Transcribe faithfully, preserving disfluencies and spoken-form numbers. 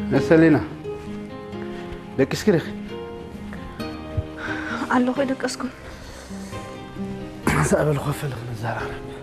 نسلينا لك اسكريخ الله خيرك اسكن سأبل خوف لك نزار عربي